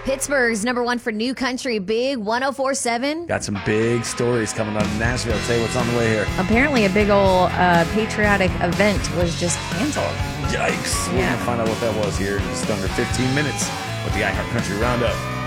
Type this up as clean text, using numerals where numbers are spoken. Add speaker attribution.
Speaker 1: Pittsburgh's #1 for new country, Big 104.7.
Speaker 2: Got some big stories coming out of Nashville. I'll tell you what's on the way here.
Speaker 3: Apparently a big old patriotic event was just canceled.
Speaker 2: Yikes. We're
Speaker 3: Yeah.
Speaker 2: going to find out what that was here in just under 15 minutes with the iHeart Country Roundup.